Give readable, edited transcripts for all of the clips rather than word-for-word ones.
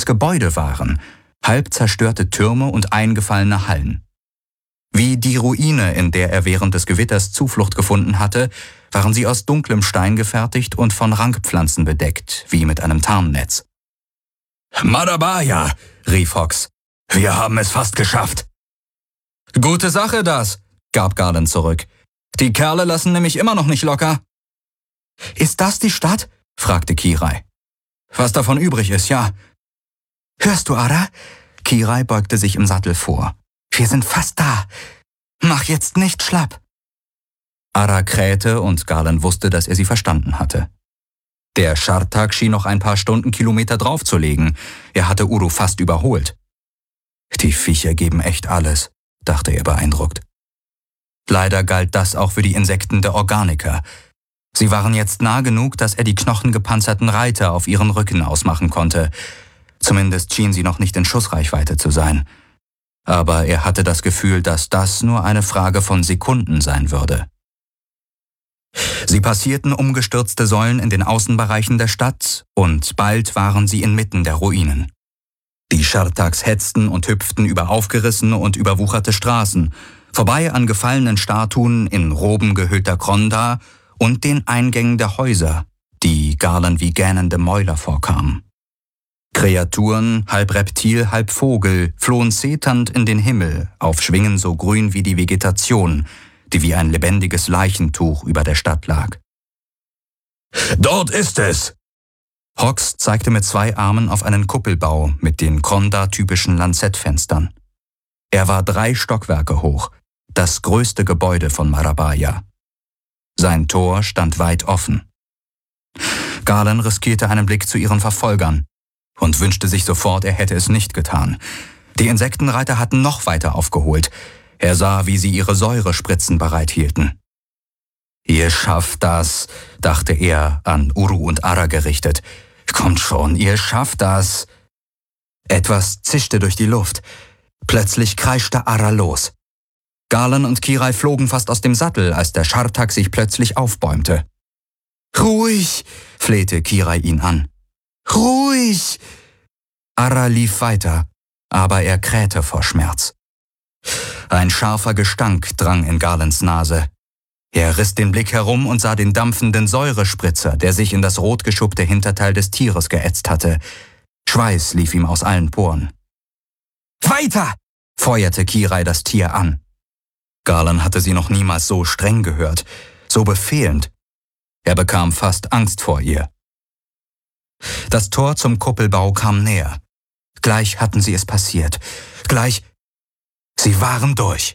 es Gebäude waren, halb zerstörte Türme und eingefallene Hallen. Wie die Ruine, in der er während des Gewitters Zuflucht gefunden hatte, waren sie aus dunklem Stein gefertigt und von Rankpflanzen bedeckt, wie mit einem Tarnnetz. »Madabaya«, rief Hawks, »wir haben es fast geschafft.« »Gute Sache das«, gab Garland zurück. »Die Kerle lassen nämlich immer noch nicht locker.« »Ist das die Stadt?« fragte Kirai. »Was davon übrig ist, ja.« »Hörst du, Ara?« Kirai beugte sich im Sattel vor. »Wir sind fast da. Mach jetzt nicht schlapp.« Ara krähte und Garland wusste, dass er sie verstanden hatte. Der Schartag schien noch ein paar Stundenkilometer draufzulegen. Er hatte Uru fast überholt. »Die Viecher geben echt alles«, dachte er beeindruckt. Leider galt das auch für die Insekten der Organiker. Sie waren jetzt nah genug, dass er die knochengepanzerten Reiter auf ihren Rücken ausmachen konnte. Zumindest schien sie noch nicht in Schussreichweite zu sein. Aber er hatte das Gefühl, dass das nur eine Frage von Sekunden sein würde. Sie passierten umgestürzte Säulen in den Außenbereichen der Stadt und bald waren sie inmitten der Ruinen. Die Schartags hetzten und hüpften über aufgerissene und überwucherte Straßen, vorbei an gefallenen Statuen in Roben gehüllter Kronda und den Eingängen der Häuser, die Garland wie gähnende Mäuler vorkamen. Kreaturen, halb Reptil, halb Vogel, flohen zeternd in den Himmel, auf Schwingen so grün wie die Vegetation, die wie ein lebendiges Leichentuch über der Stadt lag. »Dort ist es!« Hawks zeigte mit 2 Armen auf einen Kuppelbau mit den Kronda-typischen Lanzettfenstern. Er war 3 Stockwerke hoch, das größte Gebäude von Marabaya. Sein Tor stand weit offen. Garland riskierte einen Blick zu ihren Verfolgern und wünschte sich sofort, er hätte es nicht getan. Die Insektenreiter hatten noch weiter aufgeholt. Er sah, wie sie ihre Säurespritzen bereithielten. »Ihr schafft das«, dachte er, an Uru und Ara gerichtet. »Kommt schon, ihr schafft das.« Etwas zischte durch die Luft. Plötzlich kreischte Ara los. Garland und Kirai flogen fast aus dem Sattel, als der Schartag sich plötzlich aufbäumte. »Ruhig«, flehte Kirai ihn an. »Ruhig!« Ara lief weiter, aber er krähte vor Schmerz. Ein scharfer Gestank drang in Garlands Nase. Er riss den Blick herum und sah den dampfenden Säurespritzer, der sich in das rotgeschuppte Hinterteil des Tieres geätzt hatte. Schweiß lief ihm aus allen Poren. »Weiter!« feuerte Kirai das Tier an. Garland hatte sie noch niemals so streng gehört, so befehlend. Er bekam fast Angst vor ihr. Das Tor zum Kuppelbau kam näher. Gleich hatten sie es passiert. Gleich. Sie waren durch.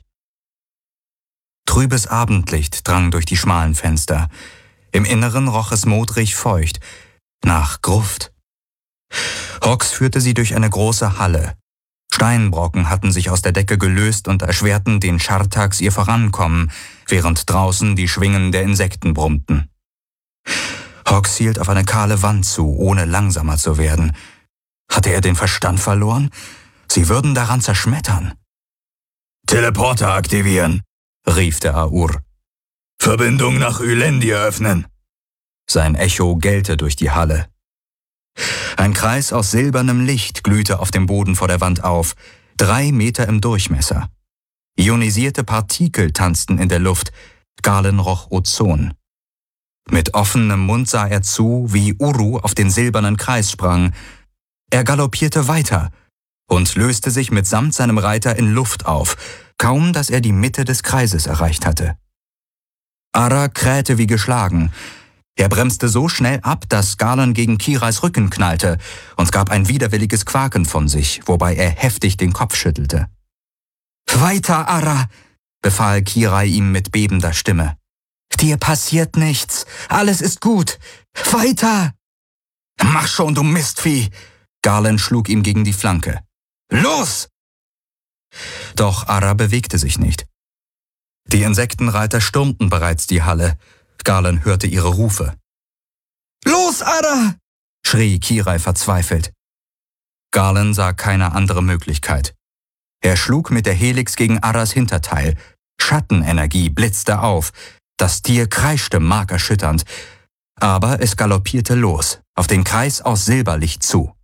Trübes Abendlicht drang durch die schmalen Fenster. Im Inneren roch es modrig feucht, nach Gruft. Hawks führte sie durch eine große Halle. Steinbrocken hatten sich aus der Decke gelöst und erschwerten den Schartags ihr Vorankommen, während draußen die Schwingen der Insekten brummten. Hawks hielt auf eine kahle Wand zu, ohne langsamer zu werden. Hatte er den Verstand verloren? Sie würden daran zerschmettern. »Teleporter aktivieren«, rief der Aur. »Verbindung nach Ylendi öffnen.« Sein Echo gellte durch die Halle. Ein Kreis aus silbernem Licht glühte auf dem Boden vor der Wand auf, 3 Meter im Durchmesser. Ionisierte Partikel tanzten in der Luft, Garland roch Ozon. Mit offenem Mund sah er zu, wie Uru auf den silbernen Kreis sprang. Er galoppierte weiter und löste sich mitsamt seinem Reiter in Luft auf, kaum dass er die Mitte des Kreises erreicht hatte. Ara krähte wie geschlagen. Er bremste so schnell ab, dass Garland gegen Kirais Rücken knallte und gab ein widerwilliges Quaken von sich, wobei er heftig den Kopf schüttelte. »Weiter, Ara«, befahl Kirai ihm mit bebender Stimme. »Dir passiert nichts. Alles ist gut. Weiter!« »Mach schon, du Mistvieh!« Garland schlug ihm gegen die Flanke. »Los!« Doch Ara bewegte sich nicht. Die Insektenreiter stürmten bereits die Halle. Garland hörte ihre Rufe. »Los, Ara!« schrie Kirai verzweifelt. Garland sah keine andere Möglichkeit. Er schlug mit der Helix gegen Aras Hinterteil. Schattenenergie blitzte auf. Das Tier kreischte markerschütternd. Aber es galoppierte los, auf den Kreis aus Silberlicht zu.